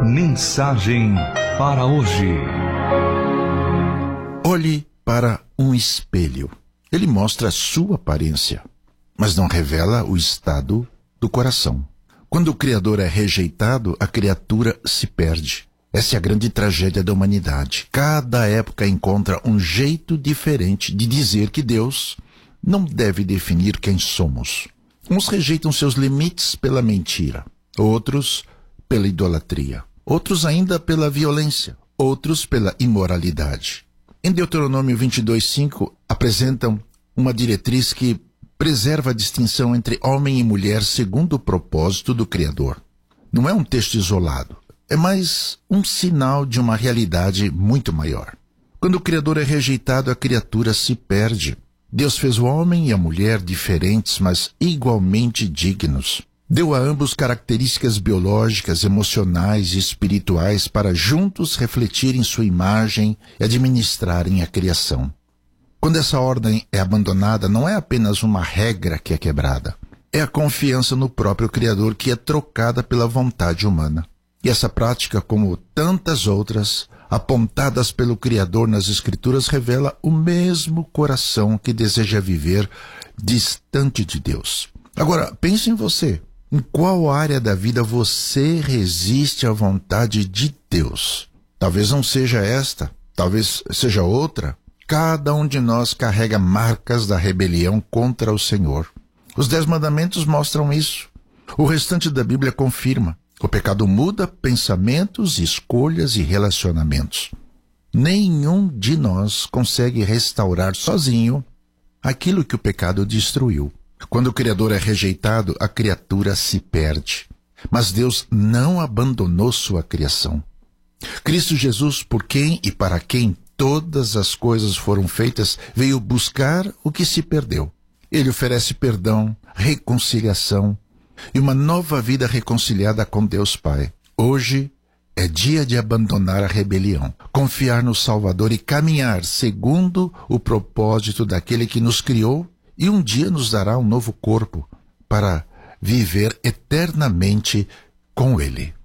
Mensagem para hoje. Olhe para um espelho. Ele mostra a sua aparência, mas não revela o estado do coração. Quando o Criador é rejeitado, a criatura se perde. Essa é a grande tragédia da humanidade. Cada época encontra um jeito diferente de dizer que Deus não deve definir quem somos. Uns rejeitam seus limites pela mentira, outros pela idolatria, outros ainda pela violência, outros pela imoralidade. Em Deuteronômio 22:5 apresentam uma diretriz que preserva a distinção entre homem e mulher segundo o propósito do Criador. Não é um texto isolado, é mais um sinal de uma realidade muito maior. Quando o Criador é rejeitado, a criatura se perde. Deus fez o homem e a mulher diferentes, mas igualmente dignos. Deu a ambos características biológicas, emocionais e espirituais para juntos refletirem sua imagem e administrarem a criação. Quando essa ordem é abandonada, não é apenas uma regra que é quebrada. É a confiança no próprio Criador que é trocada pela vontade humana. E essa prática, como tantas outras, apontadas pelo Criador nas Escrituras, revela o mesmo coração que deseja viver distante de Deus. Agora, pense em você. Em qual área da vida você resiste à vontade de Deus? Talvez não seja esta, talvez seja outra. Cada um de nós carrega marcas da rebelião contra o Senhor. Os 10 mandamentos mostram isso. O restante da Bíblia confirma. O pecado muda pensamentos, escolhas e relacionamentos. Nenhum de nós consegue restaurar sozinho aquilo que o pecado destruiu. Quando o Criador é rejeitado, a criatura se perde. Mas Deus não abandonou sua criação. Cristo Jesus, por quem e para quem todas as coisas foram feitas, veio buscar o que se perdeu. Ele oferece perdão, reconciliação e uma nova vida reconciliada com Deus Pai. Hoje é dia de abandonar a rebelião, confiar no Salvador e caminhar segundo o propósito daquele que nos criou e um dia nos dará um novo corpo para viver eternamente com Ele.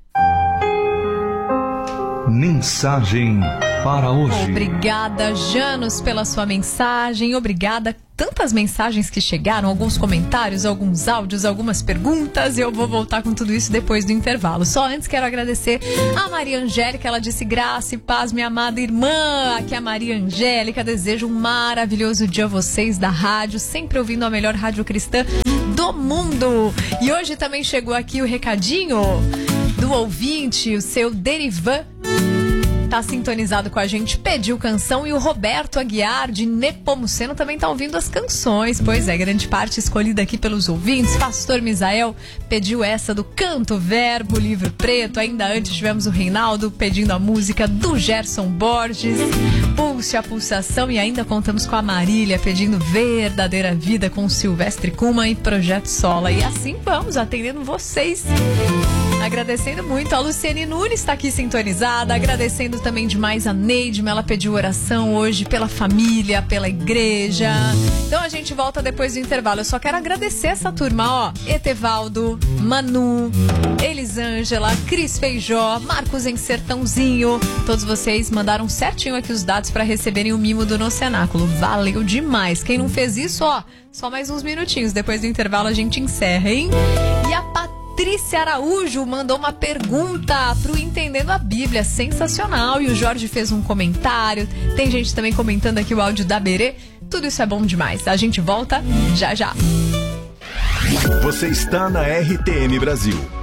Mensagem para hoje. Obrigada, Janos, pela sua mensagem. Obrigada. Tantas mensagens que chegaram, alguns comentários, alguns áudios, algumas perguntas. Eu vou voltar com tudo isso depois do intervalo. Só antes quero agradecer a Maria Angélica. Ela disse: graça e paz, minha amada irmã. Aqui é a Maria Angélica. Desejo um maravilhoso dia a vocês da rádio, sempre ouvindo a melhor rádio cristã do mundo. E hoje também chegou aqui o recadinho do ouvinte, o seu Derivan. Tá sintonizado com a gente, pediu canção, e o Roberto Aguiar, de Nepomuceno, também tá ouvindo as canções. Pois é, grande parte escolhida aqui pelos ouvintes. Pastor Misael pediu essa do Canto Verbo, Livro Preto. Ainda antes tivemos o Reinaldo pedindo a música do Gerson Borges, Pulse a Pulsação, e ainda contamos com a Marília pedindo Verdadeira Vida com Silvestre Kuma e Projeto Sola. E assim vamos, atendendo vocês. Agradecendo muito, a Luciane Nunes está aqui sintonizada, agradecendo também demais a Neidma, ela pediu oração hoje pela família, pela igreja. Então a gente volta depois do intervalo. Eu só quero agradecer essa turma, ó: Etevaldo, Manu, Elisângela, Cris Feijó, Marcos em Sertãozinho. Todos vocês mandaram certinho aqui os dados para receberem o mimo do nosso cenáculo. Valeu demais. Quem não fez isso, ó, só mais uns minutinhos, depois do intervalo a gente encerra, hein? E a Patrícia Araújo mandou uma pergunta pro Entendendo a Bíblia, sensacional. E o Jorge fez um comentário. Tem gente também comentando aqui o áudio da Berê. Tudo isso é bom demais. A gente volta já já. Você está na RTM Brasil.